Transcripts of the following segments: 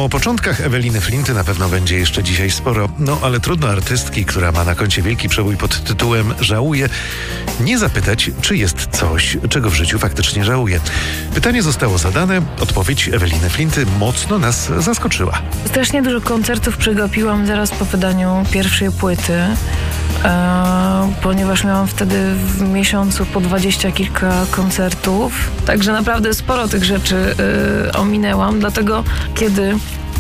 O początkach Eweliny Flinty na pewno będzie jeszcze dzisiaj sporo, no ale trudno artystki, która ma na koncie wielki przebój pod tytułem Żałuję, nie zapytać, czy jest coś, czego w życiu faktycznie żałuje. Pytanie zostało zadane, odpowiedź Eweliny Flinty mocno nas zaskoczyła. Strasznie dużo koncertów przegapiłam zaraz po wydaniu pierwszej płyty, ponieważ miałam wtedy w miesiącu po 20 kilka koncertów, także naprawdę sporo tych rzeczy ominęłam, dlatego kiedy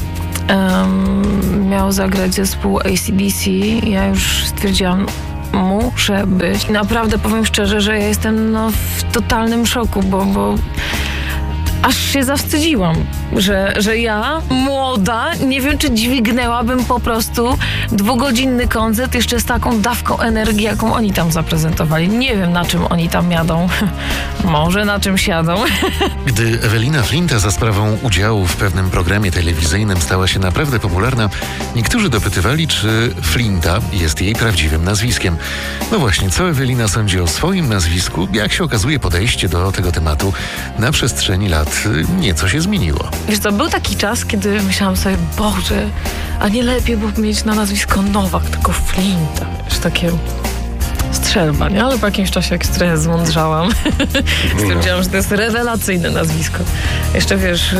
miał zagrać zespół AC/DC, ja już stwierdziłam, muszę być. Naprawdę powiem szczerze, że ja jestem w totalnym szoku, bo aż się zawstydziłam, że ja, młoda, nie wiem, czy dźwignęłabym po prostu 2-godzinny koncert jeszcze z taką dawką energii, jaką oni tam zaprezentowali. Nie wiem, na czym oni tam jadą. Może na czymś jadą. Gdy Ewelina Flinta za sprawą udziału w pewnym programie telewizyjnym stała się naprawdę popularna, niektórzy dopytywali, czy Flinta jest jej prawdziwym nazwiskiem. No właśnie, co Ewelina sądzi o swoim nazwisku? Jak się okazuje, podejście do tego tematu na przestrzeni lat nieco się zmieniło. Wiesz co, był taki czas, kiedy myślałam sobie, Boże, a nie lepiej byłoby mieć na nazwisko Nowak, tylko Flinta. Wiesz, takie strzelba, nie? Ale po jakimś czasie, jak trochę zmądrzałam, stwierdziłam, że to jest rewelacyjne nazwisko. Jeszcze wiesz,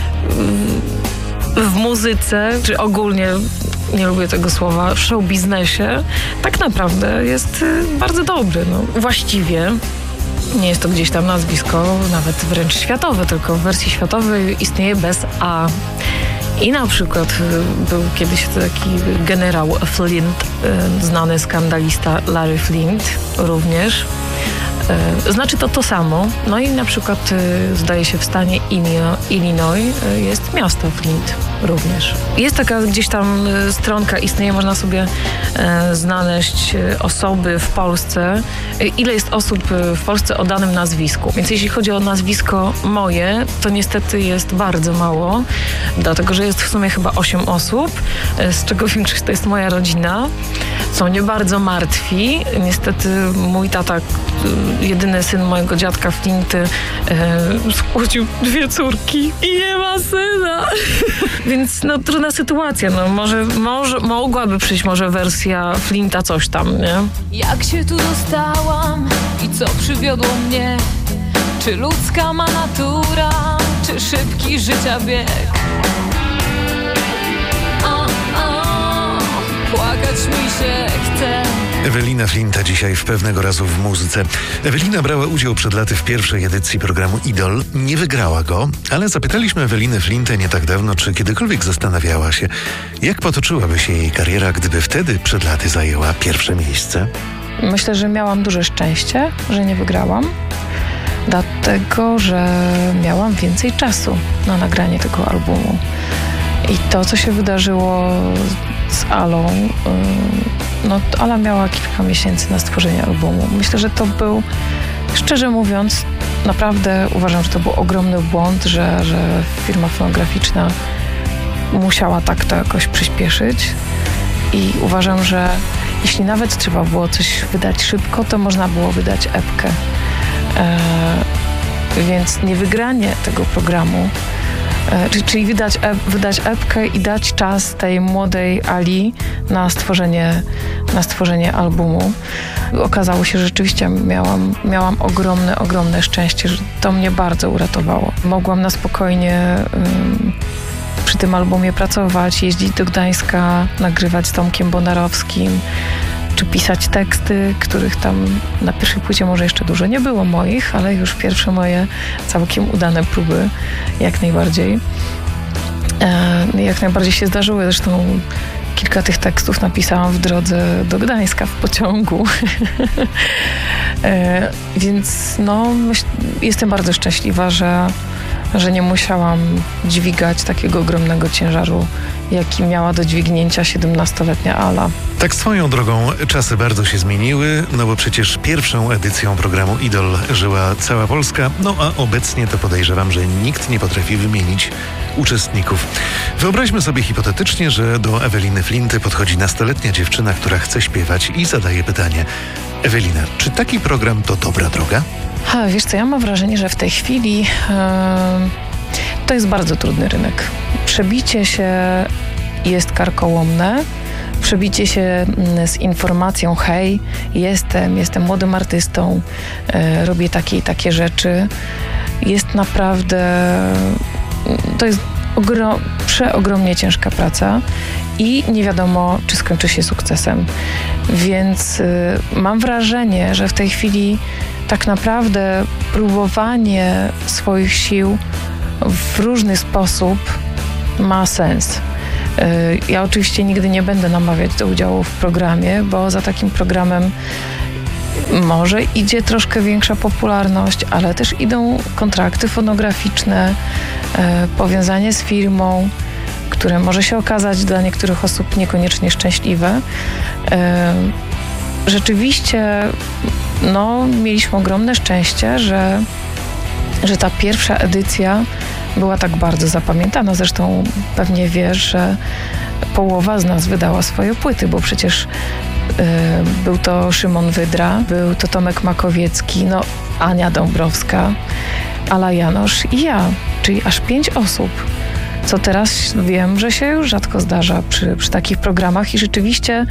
w muzyce, czy ogólnie, nie lubię tego słowa, w show biznesie, tak naprawdę jest bardzo dobry. No. Właściwie nie jest to gdzieś tam nazwisko, nawet wręcz światowe, tylko w wersji światowej istnieje bez A. I na przykład był kiedyś taki generał Flint, znany skandalista Larry Flynt również. Znaczy to samo. No i na przykład zdaje się w stanie Illinois jest miasto Flint również. Jest taka gdzieś tam stronka, istnieje, można sobie znaleźć osoby w Polsce, ile jest osób w Polsce o danym nazwisku. Więc jeśli chodzi o nazwisko moje, to niestety jest bardzo mało, dlatego że jest w sumie chyba 8 osób, z czego większość to jest moja rodzina. Są mnie bardzo martwi. Niestety mój tata, jedyny syn mojego dziadka Flinty, spłodził 2 córki i nie ma syna. Więc trudna sytuacja. Może mogłaby przyjść może wersja Flinta coś tam, nie? Jak się tu dostałam i co przywiodło mnie? Czy ludzka ma natura, czy szybki życia bieg? Płakać mi się chce. Ewelina Flinta dzisiaj w Pewnego razu w muzyce. Ewelina brała udział przed laty w pierwszej edycji programu Idol. Nie wygrała go, ale zapytaliśmy Ewelinę Flintę nie tak dawno, czy kiedykolwiek zastanawiała się, jak potoczyłaby się jej kariera, gdyby wtedy przed laty zajęła pierwsze miejsce. Myślę, że miałam duże szczęście, że nie wygrałam, dlatego że miałam więcej czasu na nagranie tego albumu. I to, co się wydarzyło z Alą, Ala miała kilka miesięcy na stworzenie albumu. Myślę, że to był, szczerze mówiąc, naprawdę uważam, że to był ogromny błąd, że firma fonograficzna musiała tak to jakoś przyspieszyć i uważam, że jeśli nawet trzeba było coś wydać szybko, to można było wydać epkę. Więc niewygranie tego programu, czyli wydać epkę i dać czas tej młodej Ali na stworzenie albumu. Okazało się, że rzeczywiście miałam ogromne szczęście, że to mnie bardzo uratowało. Mogłam na spokojnie przy tym albumie pracować, jeździć do Gdańska, nagrywać z Tomkiem Bonarowskim, czy pisać teksty, których tam na pierwszej płycie może jeszcze dużo nie było moich, ale już pierwsze moje całkiem udane próby jak najbardziej. Jak najbardziej się zdarzyły. Zresztą kilka tych tekstów napisałam w drodze do Gdańska w pociągu. Więc jestem bardzo szczęśliwa, że nie musiałam dźwigać takiego ogromnego ciężaru, jaki miała do dźwignięcia 17-letnia Ala. Tak swoją drogą czasy bardzo się zmieniły, bo przecież pierwszą edycją programu Idol żyła cała Polska, a obecnie to podejrzewam, że nikt nie potrafi wymienić uczestników. Wyobraźmy sobie hipotetycznie, że do Eweliny Flinty podchodzi nastoletnia dziewczyna, która chce śpiewać i zadaje pytanie: Ewelina, czy taki program to dobra droga? Wiesz co, ja mam wrażenie, że w tej chwili to jest bardzo trudny rynek. przebicie się jest karkołomne. Przebicie się z informacją: hej, jestem młodym artystą, robię takie i takie rzeczy. Jest naprawdę... To jest przeogromnie ciężka praca i nie wiadomo, czy skończy się sukcesem. Więc mam wrażenie, że w tej chwili tak naprawdę próbowanie swoich sił w różny sposób ma sens. Ja oczywiście nigdy nie będę namawiać do udziału w programie, bo za takim programem może idzie troszkę większa popularność, ale też idą kontrakty fonograficzne, powiązanie z firmą, które może się okazać dla niektórych osób niekoniecznie szczęśliwe. Rzeczywiście mieliśmy ogromne szczęście, że ta pierwsza edycja była tak bardzo zapamiętana. Zresztą pewnie wiesz, że połowa z nas wydała swoje płyty, bo przecież był to Szymon Wydra, był to Tomek Makowiecki, Ania Dąbrowska, Ala Janosz i ja, czyli aż 5 osób. Co teraz wiem, że się już rzadko zdarza przy takich programach i rzeczywiście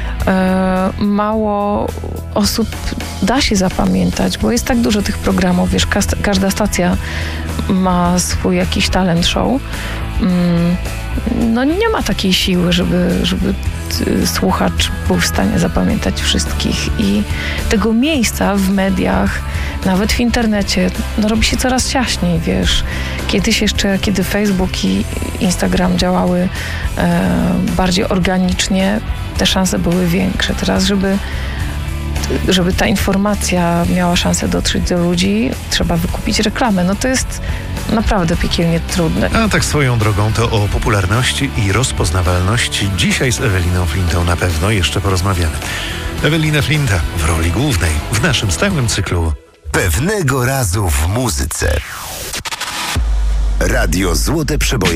mało osób da się zapamiętać, bo jest tak dużo tych programów, wiesz, każda stacja ma swój jakiś talent show. Nie ma takiej siły, żeby słuchacz był w stanie zapamiętać wszystkich i tego miejsca w mediach, nawet w internecie, robi się coraz ciaśniej, wiesz. Kiedyś jeszcze, kiedy Facebook i Instagram działały bardziej organicznie, te szanse były większe. Teraz, żeby ta informacja miała szansę dotrzeć do ludzi, trzeba wykupić reklamę. To jest naprawdę piekielnie trudne. A tak swoją drogą to o popularności i rozpoznawalności dzisiaj z Eweliną Flintą na pewno jeszcze porozmawiamy. Ewelina Flinta w roli głównej w naszym stałym cyklu Pewnego razu w muzyce. Radio Złote Przeboje.